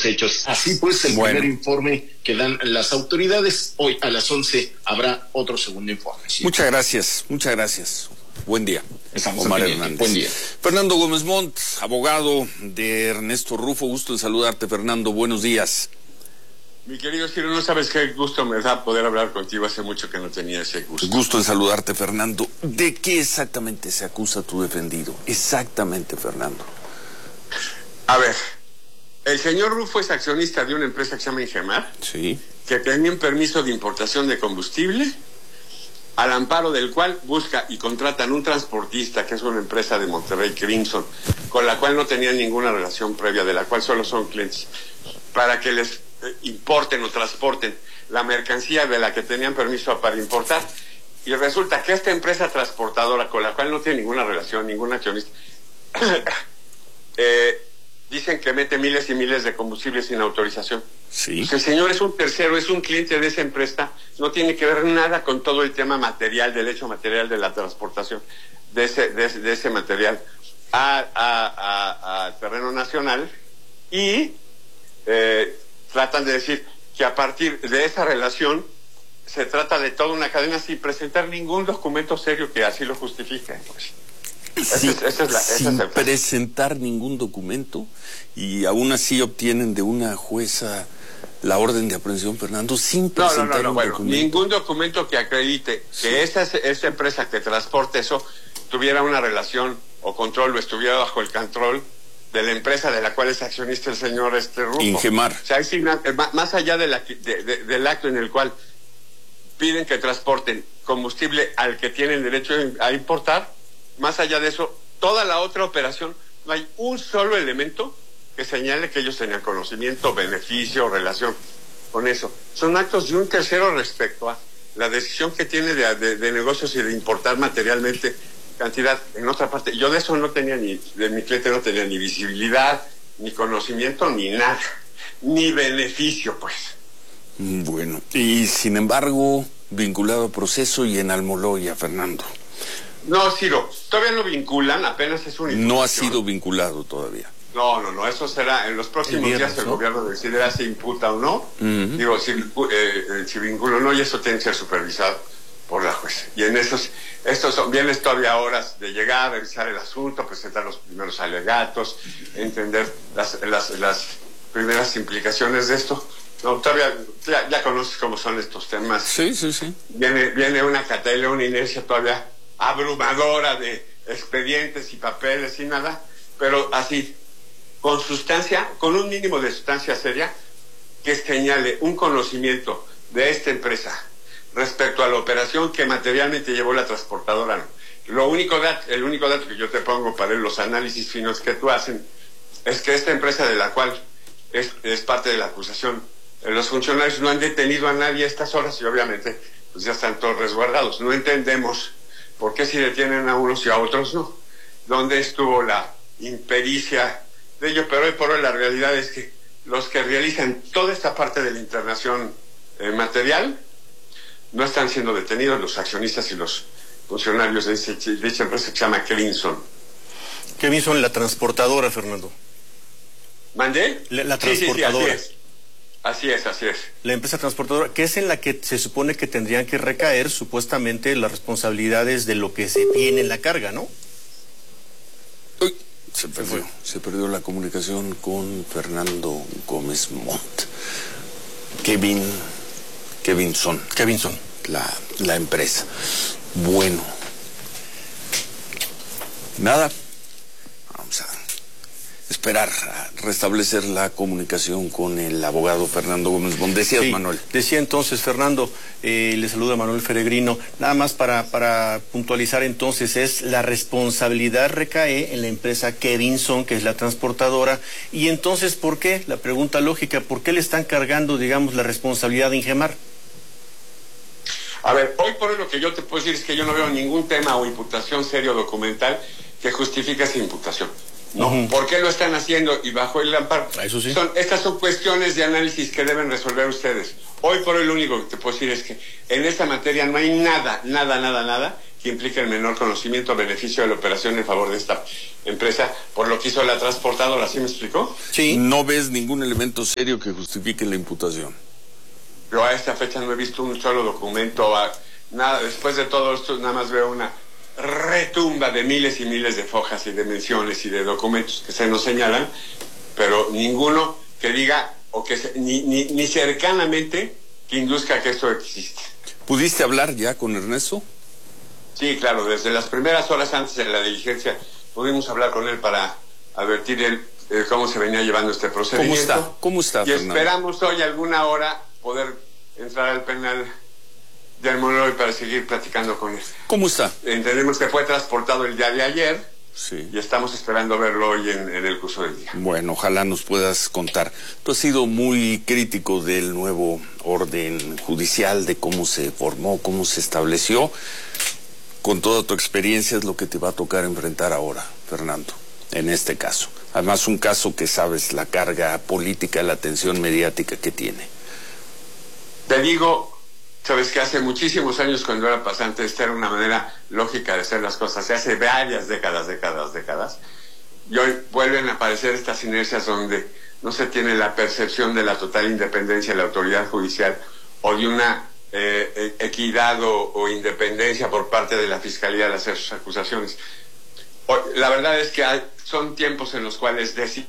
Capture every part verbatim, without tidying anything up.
los hechos. Así pues, el bueno. primer informe que dan las autoridades. Hoy a las once habrá otro segundo informe. ¿Sí? Muchas gracias, muchas gracias. Buen día. Estamos Omar pendiente. Hernández. Buen día. Fernando Gómez Montt, abogado de Ernesto Rufo. Gusto en saludarte, Fernando. Buenos días. Mi querido Ciro, no sabes qué gusto me da poder hablar contigo. Hace mucho que no tenía ese gusto. Gusto en saludarte, Fernando. ¿De qué exactamente se acusa a tu defendido? Exactamente, Fernando. A ver, el señor Rufo es accionista de una empresa que se llama Ingemar, Sí. que tenía un permiso de importación de combustible, al amparo del cual busca y contratan un transportista, que es una empresa de Monterrey, Crimson, con la cual no tenían ninguna relación previa, de la cual solo son clientes, para que les eh, importen o transporten la mercancía de la que tenían permiso para importar. Y resulta que esta empresa transportadora, con la cual no tiene ninguna relación, ningún accionista, eh, dicen que mete miles y miles de combustible sin autorización. Sí. Pues el señor es un tercero, es un cliente de esa empresa, no tiene que ver nada con todo el tema material, del hecho material de la transportación de ese, de ese, de ese material a, a, a, a terreno nacional, y eh, tratan de decir que a partir de esa relación se trata de toda una cadena sin presentar ningún documento serio que así lo justifique. Pues. Sí, esa es, esa es la, esa sin es el presentar ningún documento, y aún así obtienen de una jueza la orden de aprehensión, Fernando, sin No, presentar no, no, no, un bueno, documento. ningún documento que acredite Sí. que esa, esa empresa que transporte eso tuviera una relación o control o estuviera bajo el control de la empresa de la cual es accionista el señor este Rufo. Ingemar. O sea, hay signa- eh, ma- más allá de la, de, de, del acto en el cual piden que transporten combustible al que tienen derecho a importar, más allá de eso, toda la otra operación, no hay un solo elemento que señale que ellos tenían conocimiento, beneficio, relación con eso. Son actos de un tercero respecto a la decisión que tiene de, de, de negocios y de importar materialmente cantidad en otra parte. Yo de eso no tenía ni, de mi cliente no tenía ni visibilidad, ni conocimiento, ni nada, ni beneficio, pues. Bueno, y sin embargo, vinculado a proceso y en Almoloya, Fernando. No, Ciro, todavía no vinculan, apenas es un... No ha sido vinculado todavía. No, no, no, eso será, en los próximos El viernes, días el ¿no? gobierno decidirá si imputa o no. Uh-huh. Digo, si, eh, eh, si vincula o no, y eso tiene que ser supervisado por la jueza. Y en esos, estos son, vienes todavía horas de llegar, revisar el asunto, presentar los primeros alegatos, entender las, las, las primeras implicaciones de esto. No, todavía, ya, ya conoces cómo son estos temas. Sí, sí, sí. Viene, viene una catálogos, una inercia todavía abrumadora de expedientes y papeles y nada, pero así, con sustancia, con un mínimo de sustancia seria, que señale un conocimiento de esta empresa respecto a la operación que materialmente llevó la transportadora. Lo único dat, el único dato que yo te pongo para los análisis finos que tú hacen es que esta empresa, de la cual es, es parte de la acusación, los funcionarios no han detenido a nadie a estas horas y obviamente pues ya están todos resguardados. No entendemos por qué si detienen a unos y a otros no. ¿Dónde estuvo la impericia de ello? Pero hoy por hoy la realidad es que los que realizan toda esta parte de la internación eh, material no están siendo detenidos, los accionistas y los funcionarios de, ese, de dicha empresa que se llama Crimson. Crimson, la transportadora, Fernando. ¿Mandé? La, la Sí, sí, sí, transportadora. así es. Así es, así es. La empresa transportadora, que es en la que se supone que tendrían que recaer supuestamente las responsabilidades de lo que se tiene en la carga, ¿no? Uy, se perdió, se perdió la comunicación con Fernando Gómez Montt. Kevin, Kevinson, Kevinson. la, la empresa. Bueno, nada, vamos a esperar a restablecer la comunicación con el abogado Fernando Gómez Montt. Decías, Sí, Manuel. decía entonces, Fernando, eh, le saluda Manuel Feregrino, nada más para, para puntualizar entonces, es la responsabilidad recae en la empresa Kevinson, que es la transportadora, y entonces, ¿por qué? La pregunta lógica, ¿por qué le están cargando, digamos, la responsabilidad de Ingemar? A ver, hoy por hoy lo que yo te puedo decir es que yo no veo ningún tema o imputación serio documental que justifique esa imputación. No, Uh-huh. ¿por qué lo están haciendo y bajo el amparo? Eso sí. Son, estas son cuestiones de análisis que deben resolver ustedes. Hoy por hoy lo único que te puedo decir es que en esta materia no hay nada, nada, nada, nada que implique el menor conocimiento o beneficio de la operación en favor de esta empresa, por lo que hizo la transportadora. ¿Sí me explicó? Sí. ¿No ves ningún elemento serio que justifique la imputación? Yo a esta fecha no he visto un solo documento, a, nada. Después de todo esto nada más veo una retumba de miles y miles de fojas y de menciones y de documentos que se nos señalan, pero ninguno que diga, o que se, ni, ni, ni cercanamente que induzca que esto existe. ¿Pudiste hablar ya con Ernesto? Sí, claro, desde las primeras horas antes de la diligencia pudimos hablar con él para advertir el, el cómo se venía llevando este procedimiento. ¿Cómo está? ¿Cómo está, Y Fernando? esperamos hoy alguna hora poder entrar al penal de Almoloy para seguir platicando con él. ¿Cómo está? Entendemos que fue transportado el día de ayer. Sí. Y estamos esperando verlo hoy en, en el curso del día. Bueno, ojalá nos puedas contar. Tú has sido muy crítico del nuevo orden judicial, de cómo se formó, cómo se estableció. Con toda tu experiencia es lo que te va a tocar enfrentar ahora, Fernando, en este caso. Además, un caso que sabes la carga política, la tensión mediática que tiene. Te digo, sabes que hace muchísimos años, cuando era pasante, esta era una manera lógica de hacer las cosas. Hace varias décadas, décadas, décadas. Y hoy vuelven a aparecer estas inercias donde no se tiene la percepción de la total independencia de la autoridad judicial o de una eh, equidad o, o independencia por parte de la Fiscalía al hacer sus acusaciones. Hoy, la verdad es que hay, son tiempos en los cuales decir...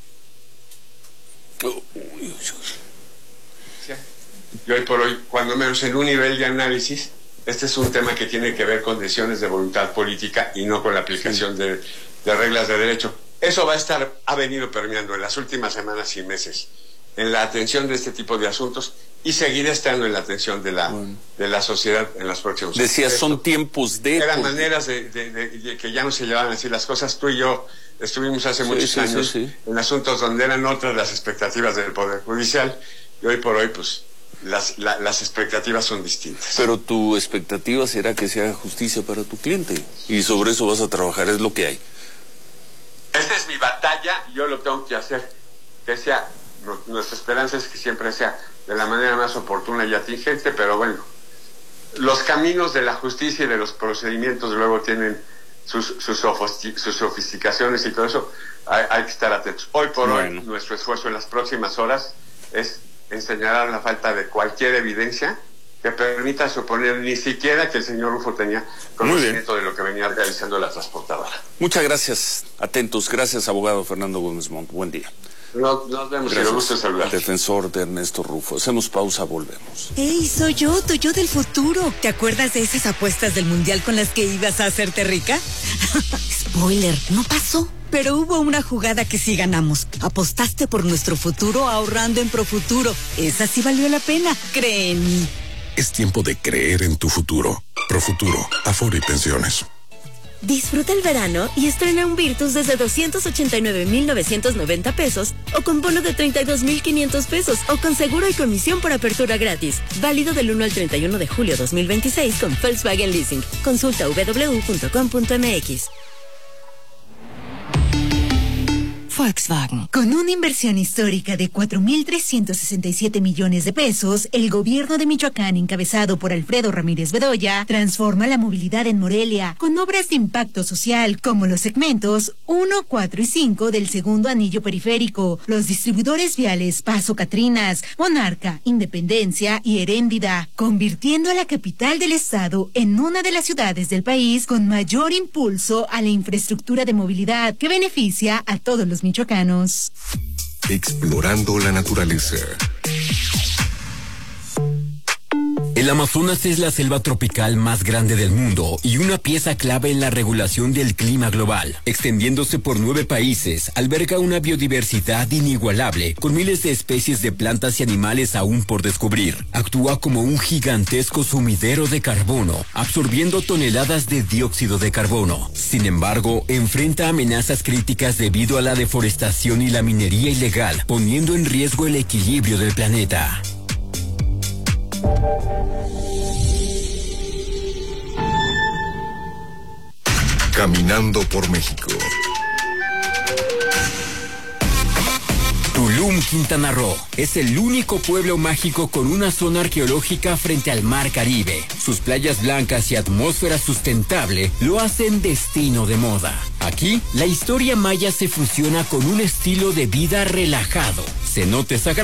Y hoy por hoy, cuando menos en un nivel de análisis, este es un tema que tiene que ver con decisiones de voluntad política y no con la aplicación de, de reglas de derecho. Eso va a estar, ha venido permeando en las últimas semanas y meses en la atención de este tipo de asuntos y seguirá estando en la atención de la, bueno. de la sociedad en las próximas. Decías, son tiempos de... Eran maneras de, de, de, de que ya no se llevaban así las cosas. Tú y yo estuvimos hace sí, muchos sí, años sí, sí. en asuntos donde eran otras las expectativas del Poder Judicial y hoy por hoy, pues... Las, la, las expectativas son distintas. Pero tu expectativa será que se haga justicia para tu cliente y sobre eso vas a trabajar, es lo que hay. Esta es mi batalla, yo lo tengo que hacer, que sea, nuestra esperanza es que siempre sea de la manera más oportuna y atingente, pero bueno, los caminos de la justicia y de los procedimientos luego tienen sus, sus, sus sofisticaciones y todo eso, hay, hay que estar atentos. Hoy por bueno. hoy, nuestro esfuerzo en las próximas horas es enseñarán la falta de cualquier evidencia que permita suponer ni siquiera que el señor Rufo tenía conocimiento de lo que venía realizando la transportadora. Muchas gracias, atentos. Gracias, abogado Fernando Gómez Montt. Buen día. Nos, nos vemos, y me gusta saludar. Defensor de Ernesto Rufo. Hacemos pausa, volvemos. ¡Ey, soy yo, tu yo del futuro! ¿Te acuerdas de esas apuestas del mundial con las que ibas a hacerte rica? Spoiler, no pasó. Pero hubo una jugada que sí ganamos. Apostaste por nuestro futuro ahorrando en Profuturo. Esa sí valió la pena, cree en mí. Es tiempo de creer en tu futuro. Profuturo, Afore y Pensiones. Disfruta el verano y estrena un Virtus desde doscientos ochenta y nueve mil novecientos noventa pesos o con bono de treinta y dos mil quinientos pesos o con seguro y comisión por apertura gratis. Válido del uno al treinta y uno de julio dos mil veintiséis con Volkswagen Leasing. Consulta doble u doble u doble u punto com punto m x. Volkswagen. Con una inversión histórica de cuatro mil trescientos sesenta y siete millones de pesos, el gobierno de Michoacán, encabezado por Alfredo Ramírez Bedoya, transforma la movilidad en Morelia con obras de impacto social como los segmentos uno, cuatro y cinco del segundo anillo periférico, los distribuidores viales Paso Catrinas, Monarca, Independencia y Heréndida, convirtiendo a la capital del estado en una de las ciudades del país con mayor impulso a la infraestructura de movilidad que beneficia a todos los michoacanos. Explorando la naturaleza. El Amazonas es la selva tropical más grande del mundo y una pieza clave en la regulación del clima global. Extendiéndose por nueve países, alberga una biodiversidad inigualable, con miles de especies de plantas y animales aún por descubrir. Actúa como un gigantesco sumidero de carbono, absorbiendo toneladas de dióxido de carbono. Sin embargo, enfrenta amenazas críticas debido a la deforestación y la minería ilegal, poniendo en riesgo el equilibrio del planeta. Caminando por México. Tulum, Quintana Roo, es el único pueblo mágico con una zona arqueológica frente al Mar Caribe. Sus playas blancas y atmósfera sustentable lo hacen destino de moda. Aquí, la historia maya se fusiona con un estilo de vida relajado, cenotes sagrados